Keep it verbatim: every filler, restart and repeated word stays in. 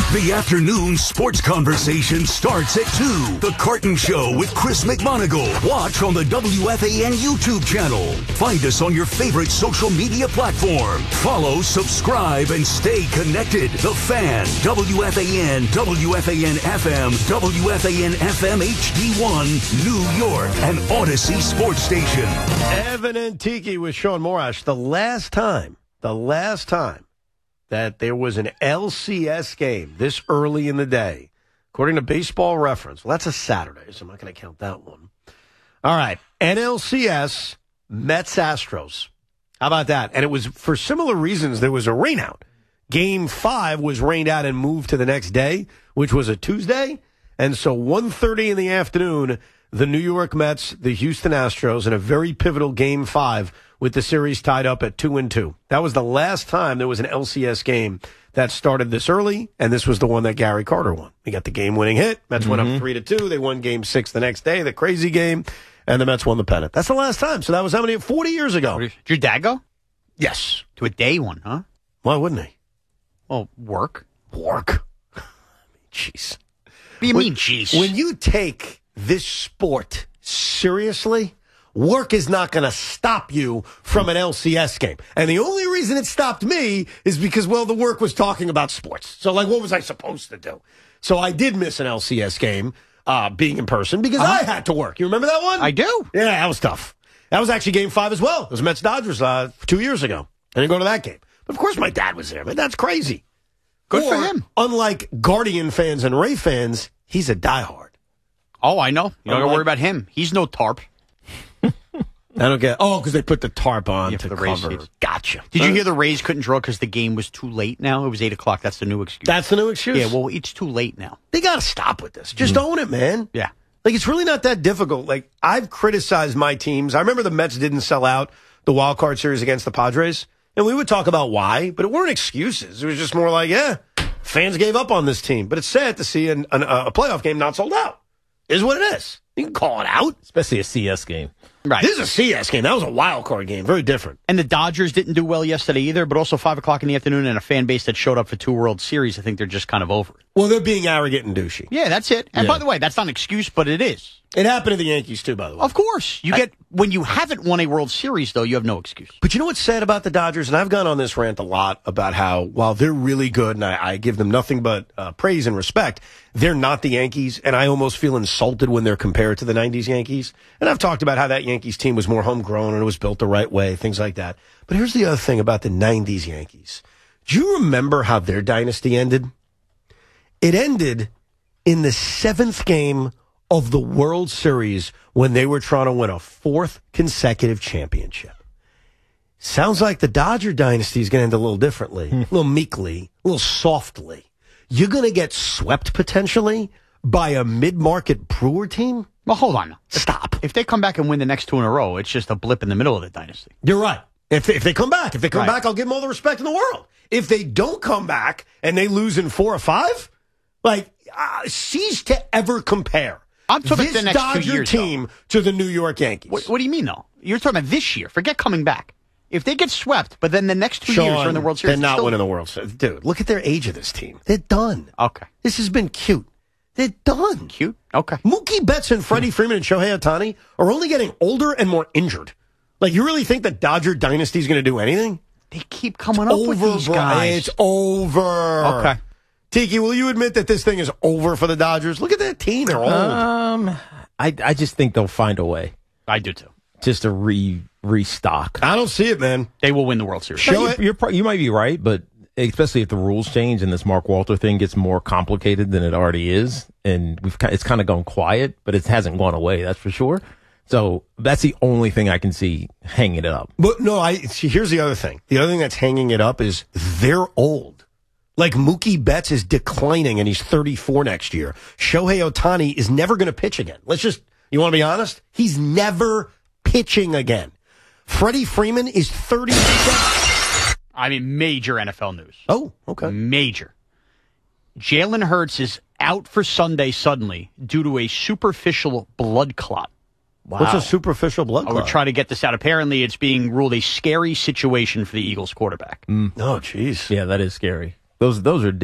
The afternoon sports conversation starts at two. The Carton Show with Chris McMonagle. Watch on the W F A N YouTube channel. Find us on your favorite social media platform. Follow, subscribe, and stay connected. The Fan, W F A N, W F A N F M, W F A N F M H D one, New York, and Odyssey Sports Station. Evan and Tiki with Sean Morash. The last time, the last time that there was an L C S game this early in the day, according to Baseball Reference. Well, that's a Saturday, so I'm not going to count that one. All right, N L C S, Mets Astros. How about that? And it was for similar reasons. There was a rainout. Game five was rained out and moved to the next day, which was a Tuesday. And so one thirty in the afternoon, the New York Mets, the Houston Astros, in a very pivotal game five with the series tied up at two and two. That was the last time there was an L C S game that started this early, and this was the one that Gary Carter won. He got the game-winning hit. Mets mm-hmm. went up three to two. They won game six the next day, the crazy game, and the Mets won the pennant. That's the last time. So that was how many? forty years ago. Did your dad go? Yes. To a day one, huh? Why wouldn't he? Well, work. Work? Jeez. What do you when, mean, jeez? When you take this sport seriously, work is not going to stop you from an L C S game. And the only reason it stopped me is because, well, the work was talking about sports. So, like, what was I supposed to do? So I did miss an L C S game uh, being in person because uh-huh. I had to work. You remember that one? I do. Yeah, that was tough. That was actually game five as well. It was Mets-Dodgers uh, two years ago. I didn't go to that game. But, of course, my dad was there. But that's crazy. Good or, for him. Unlike Guardian fans and Ray fans, he's a diehard. Oh, I know. You don't got to worry about him. He's no tarp. I don't get. Oh, because they put the tarp on yeah, to the cover. Rays. Gotcha. Did you hear the Rays couldn't draw because the game was too late now? It was eight o'clock. That's the new excuse. That's the new excuse? Yeah, well, it's too late now. They got to stop with this. Just mm. own it, man. Yeah. Like, it's really not that difficult. Like, I've criticized my teams. I remember the Mets didn't sell out the wild card series against the Padres, and we would talk about why, but it weren't excuses. It was just more like, yeah, fans gave up on this team. But it's sad to see an, an, a playoff game not sold out. Is what it is. You can call it out. Especially a C S game. Right. This is a C S game. That was a wild card game. Very different. And the Dodgers didn't do well yesterday either, but also five o'clock in the afternoon and a fan base that showed up for two World Series. I think they're just kind of over it. Well, they're being arrogant and douchey. Yeah, that's it. And yeah. by the way, that's not an excuse, but it is. It happened to the Yankees, too, by the way. Of course. You I, get when you haven't won a World Series, though, you have no excuse. But you know what's sad about the Dodgers? And I've gone on this rant a lot about how, while they're really good, and I, I give them nothing but uh, praise and respect, they're not the Yankees, and I almost feel insulted when they're compared to the nineties Yankees. And I've talked about how that Yankees team was more homegrown and it was built the right way, things like that. But here's the other thing about the nineties Yankees. Do you remember how their dynasty ended? It ended in the seventh game of the World Series when they were trying to win a fourth consecutive championship. Sounds like the Dodger dynasty is going to end a little differently, a little meekly, a little softly. You're going to get swept potentially by a mid-market Brewer team? Well, hold on. Stop. If they come back and win the next two in a row, it's just a blip in the middle of the dynasty. You're right. If they, if they come back, if they come right. back, I'll give them all the respect in the world. If they don't come back and they lose in four or five, like, uh, cease to ever compare. I'm talking this about the next Dodger two years, team though. to the New York Yankees. What, what do you mean, though? You're talking about this year. Forget coming back. If they get swept, but then the next two Sean, years are in the World Series. They're not still... winning the World Series. Dude, look at their age of this team. They're done. Okay. This has been cute. They're done. Cute? Okay. Mookie Betts and Freddie Freeman and Shohei Ohtani are only getting older and more injured. Like, you really think the Dodger dynasty is going to do anything? They keep coming it's up over, with these guys. It's over. Okay. Tiki, will you admit that this thing is over for the Dodgers? Look at that team. They're old. Um, I, I just think they'll find a way. I do, too. Just to re restock. I don't see it, man. They will win the World Series. No, you're, you're, you might be right, but especially if the rules change and this Mark Walter thing gets more complicated than it already is, and we've it's kind of gone quiet, but it hasn't gone away, that's for sure. So that's the only thing I can see hanging it up. But no, I see, here's the other thing. The other thing that's hanging it up is they're old. Like, Mookie Betts is declining, and he's thirty-four next year. Shohei Ohtani is never going to pitch again. Let's just, you want to be honest? He's never pitching again. Freddie Freeman is thirty-seven. I mean, major N F L news. Oh, okay. Major. Jalen Hurts is out for Sunday suddenly due to a superficial blood clot. Wow. What's a superficial blood clot? Oh, we're trying to get this out. Apparently, it's being ruled a scary situation for the Eagles quarterback. Mm. Oh, jeez. Yeah, that is scary. Those those are